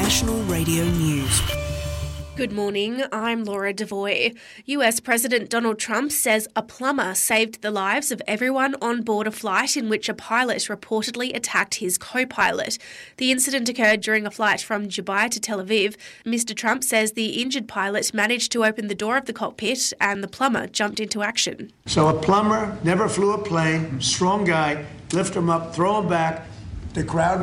National Radio News. Good morning, I'm Laura Devoy. US President Donald Trump says a plumber saved the lives of everyone on board a flight in which a pilot reportedly attacked his co-pilot. The incident occurred during a flight from Dubai to Tel Aviv. Mr. Trump says the injured pilot managed to open the door of the cockpit and the plumber jumped into action. So a plumber never flew a plane, strong guy, lift him up, throw him back. The crowd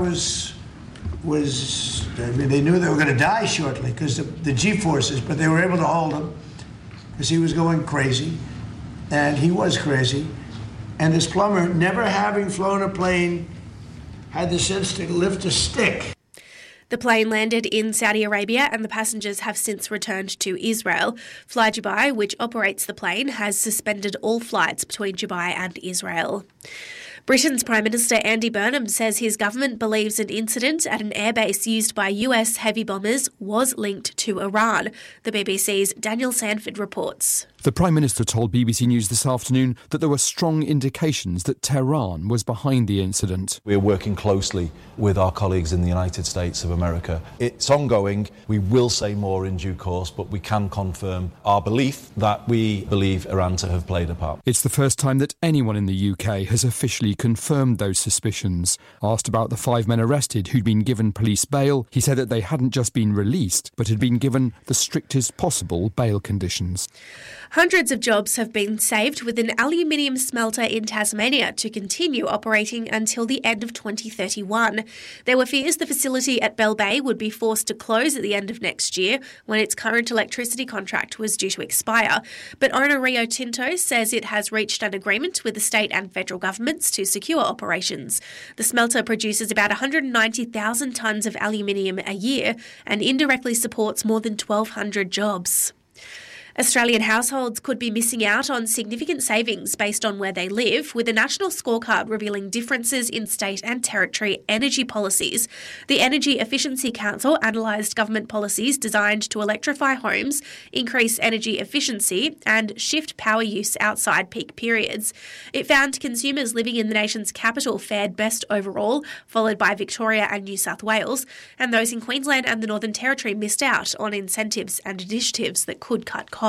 they knew they were going to die shortly because the G-forces, but they were able to hold him because he was going crazy, and he was crazy. And this plumber, never having flown a plane, had the sense to lift a stick. The plane landed in Saudi Arabia and the passengers have since returned to Israel. Fly Dubai, which operates the plane, has suspended all flights between Dubai and Israel. Britain's Prime Minister Andy Burnham says his government believes an incident at an airbase used by US heavy bombers was linked to Iran. The BBC's Daniel Sandford reports. The Prime Minister told BBC News this afternoon that there were strong indications that Tehran was behind the incident. We're working closely with our colleagues in the United States of America. It's ongoing. We will say more in due course, but we can confirm our belief that we believe Iran to have played a part. It's the first time that anyone in the UK has officially confirmed those suspicions. Asked about the 5 men arrested who'd been given police bail, he said that they hadn't just been released, but had been given the strictest possible bail conditions. Hundreds of jobs have been saved with an aluminium smelter in Tasmania to continue operating until the end of 2031. There were fears the facility at Bell Bay would be forced to close at the end of next year when its current electricity contract was due to expire. But owner Rio Tinto says it has reached an agreement with the state and federal governments to secure operations. The smelter produces about 190,000 tonnes of aluminium a year and indirectly supports more than 1,200 jobs. Australian households could be missing out on significant savings based on where they live, with a national scorecard revealing differences in state and territory energy policies. The Energy Efficiency Council analysed government policies designed to electrify homes, increase energy efficiency and shift power use outside peak periods. It found consumers living in the nation's capital fared best overall, followed by Victoria and New South Wales, and those in Queensland and the Northern Territory missed out on incentives and initiatives that could cut costs.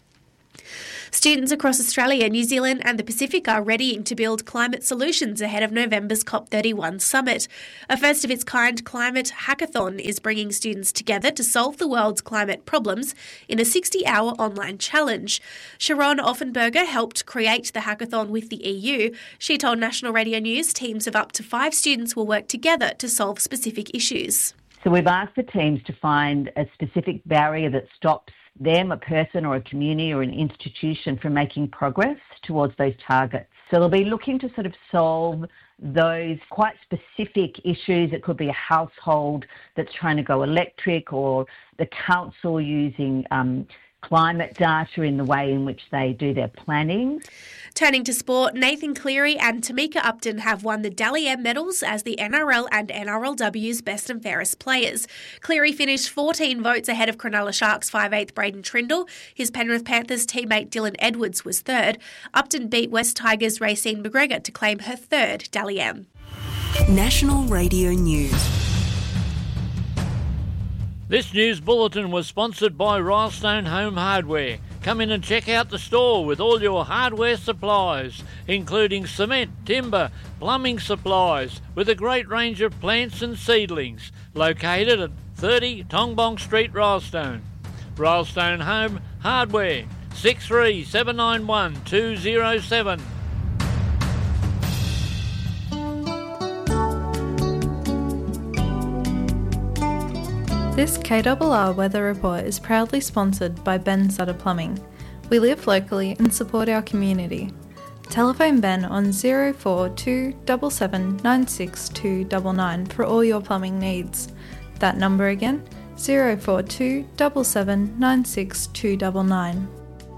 Students across Australia, New Zealand and the Pacific are readying to build climate solutions ahead of November's COP31 summit. A first-of-its-kind climate hackathon is bringing students together to solve the world's climate problems in a 60-hour online challenge. Sharon Offenberger helped create the hackathon with the EU. She told National Radio News teams of up to 5 students will work together to solve specific issues. So we've asked the teams to find a specific barrier that stops them, a person or a community or an institution from making progress towards those targets. So they'll be looking to sort of solve those quite specific issues. It could be a household that's trying to go electric or the council using climate data in the way in which they do their planning. Turning to sport, Nathan Cleary and Tamika Upton have won the Dally M medals as the NRL and NRLW's best and fairest players. Cleary finished 14 votes ahead of Cronulla Sharks 5'8" Braden Trindle. His Penrith Panthers teammate Dylan Edwards was third. Upton beat West Tigers Racine McGregor to claim her third Dally M. National Radio News. This news bulletin was sponsored by Rylestone Home Hardware. Come in and check out the store with all your hardware supplies, including cement, timber, plumbing supplies, with a great range of plants and seedlings. Located at 30 Tongbong Street, Rylestone. Rylestone Home Hardware, 63791207. 207. This KRR Weather Report is proudly sponsored by Ben Sutter Plumbing. We live locally and support our community. Telephone Ben on 042 77 96299 for all your plumbing needs. That number again, 042 77 96299.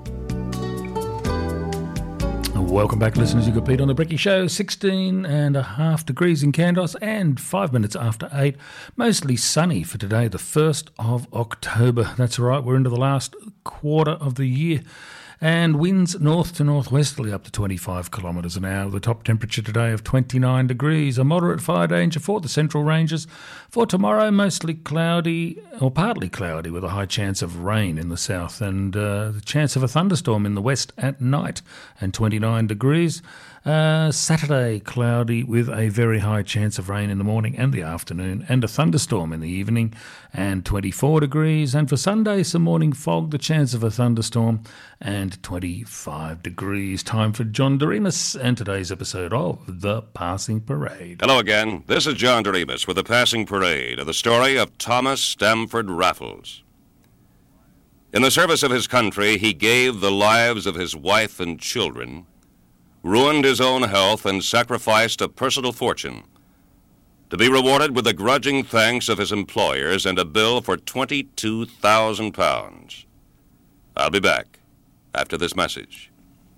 Welcome back, listeners. You've got Pete on the Bricky Show. 16.5 degrees in Kandos and 5 minutes after 8. Mostly sunny for today, the 1st of October. That's right, we're into the last quarter of the year. And winds north to northwesterly up to 25 kilometres an hour. The top temperature today of 29 degrees. A moderate fire danger for the Central Ranges. For tomorrow, mostly cloudy or partly cloudy with a high chance of rain in the south and the chance of a thunderstorm in the west at night and 29 degrees. Saturday, cloudy with a very high chance of rain in the morning and the afternoon and a thunderstorm in the evening and 24 degrees. And for Sunday, some morning fog, the chance of a thunderstorm and 25 degrees. Time for John Doremus and today's episode of The Passing Parade. Hello again. This is John Doremus with The Passing Parade of the story of Thomas Stamford Raffles. In the service of his country, he gave the lives of his wife and children, ruined his own health, and sacrificed a personal fortune, to be rewarded with the grudging thanks of his employers and a bill for £22,000. I'll be back after this message.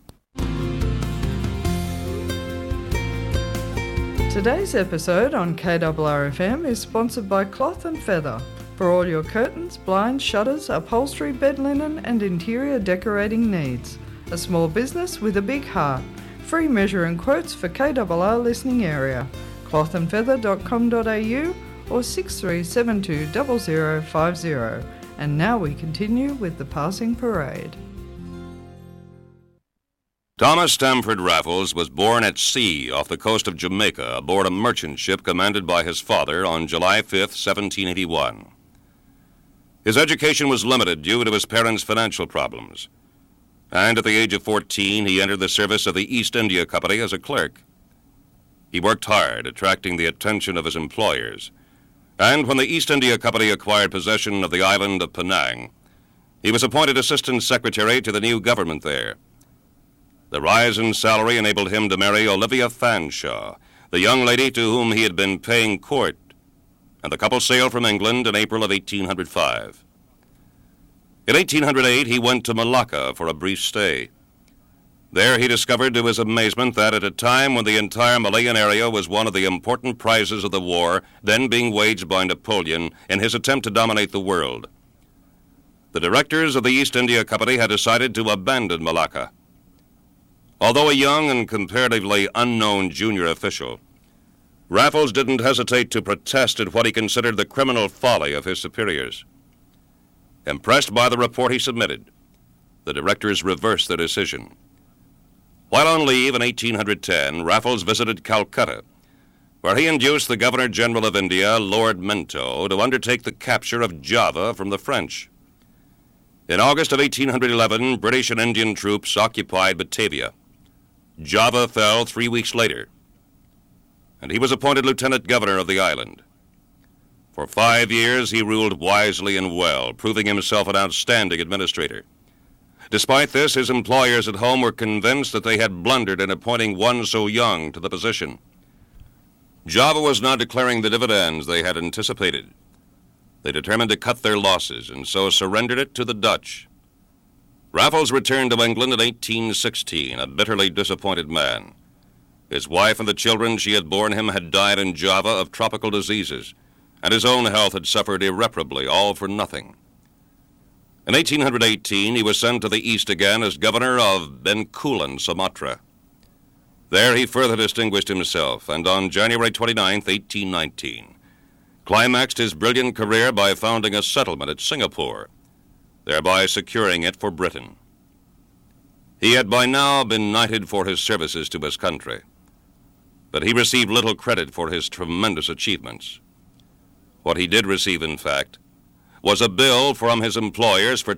Today's episode on KRRFM is sponsored by Cloth & Feather. For all your curtains, blinds, shutters, upholstery, bed linen and interior decorating needs. A small business with a big heart. Free measure and quotes for KRR listening area. clothandfeather.com.au or 6372 0050. And now we continue with The Passing Parade. Thomas Stamford Raffles was born at sea off the coast of Jamaica aboard a merchant ship commanded by his father on July 5, 1781. His education was limited due to his parents' financial problems, and at the age of 14 he entered the service of the East India Company as a clerk. He worked hard, attracting the attention of his employers, and when the East India Company acquired possession of the island of Penang, he was appointed assistant secretary to the new government there. The rise in salary enabled him to marry Olivia Fanshawe, the young lady to whom he had been paying court, and the couple sailed from England in April of 1805. In 1808, he went to Malacca for a brief stay. There he discovered to his amazement that at a time when the entire Malayan area was one of the important prizes of the war then being waged by Napoleon in his attempt to dominate the world, the directors of the East India Company had decided to abandon Malacca. Although a young and comparatively unknown junior official, Raffles didn't hesitate to protest at what he considered the criminal folly of his superiors. Impressed by the report he submitted, the directors reversed their decision. While on leave in 1810, Raffles visited Calcutta, where he induced the Governor-General of India, Lord Minto, to undertake the capture of Java from the French. In August of 1811, British and Indian troops occupied Batavia. Java fell 3 weeks later, and he was appointed lieutenant governor of the island. For 5 years, he ruled wisely and well, proving himself an outstanding administrator. Despite this, his employers at home were convinced that they had blundered in appointing one so young to the position. Java was not declaring the dividends they had anticipated. They determined to cut their losses and so surrendered it to the Dutch. Raffles returned to England in 1816, a bitterly disappointed man. His wife and the children she had borne him had died in Java of tropical diseases, and his own health had suffered irreparably, all for nothing. In 1818, he was sent to the East again as governor of Bencoolen, Sumatra. There he further distinguished himself, and on January 29, 1819, climaxed his brilliant career by founding a settlement at Singapore, thereby securing it for Britain. He had by now been knighted for his services to his country, but he received little credit for his tremendous achievements. What he did receive, in fact, was a bill from his employers for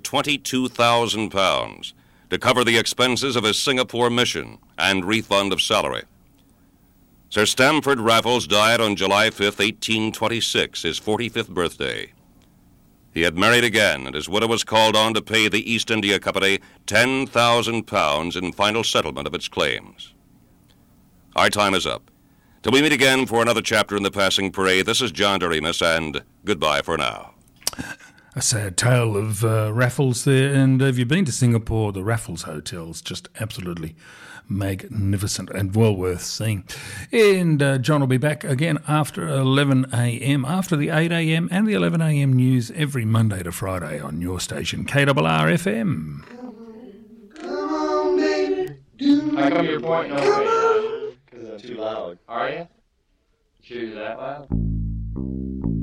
£22,000 to cover the expenses of his Singapore mission and refund of salary. Sir Stamford Raffles died on July 5, 1826, his 45th birthday. He had married again, and his widow was called on to pay the East India Company £10,000 in final settlement of its claims. Our time is up. Till we meet again for another chapter in The Passing Parade, this is John Doremus, and goodbye for now. A sad tale of Raffles there, and have you been to Singapore? The Raffles Hotel's just absolutely magnificent and well worth seeing. And John will be back again after 11 a.m, after the 8 a.m. and the 11 a.m. news every Monday to Friday on your station, KRR FM. How come you're pointing over me? Because I'm too loud. Are you? Sure you're that loud?